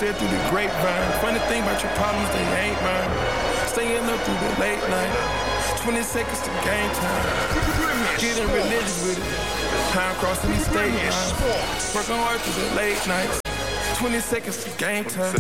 said through the grapevine. Funny thing about your problems, they ain't mine. Staying up through the late night. 20 seconds to game time. Getting religious with it. Time crossing these state lines. Working hard through the late nights. 20 seconds to game time.